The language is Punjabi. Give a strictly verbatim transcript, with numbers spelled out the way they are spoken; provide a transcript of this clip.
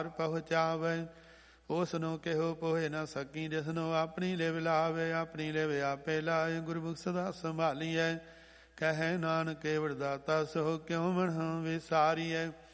ਪਹੁੰਚਾਵੇ। ਉਸ ਨੂੰ ਕਿਹੋ ਪੋਹੇ ਨਾ ਸਕੀ, ਜਿਸ ਨੂੰ ਆਪਣੀ ਲਿਵ ਲਾਵੇ। ਆਪਣੀ ਲਿਵ ਆਪੇ ਲਾਏ, ਗੁਰਮੁਖ ਸਦਾ ਸੰਭਾਲੀਐ। ਕਹੈ ਨਾਨਕ ਕੇਵੜ ਦਾਤਾ, ਸੋ ਕਿਉ ਮਨਹੁ ਵਿਸਾਰੀਐ।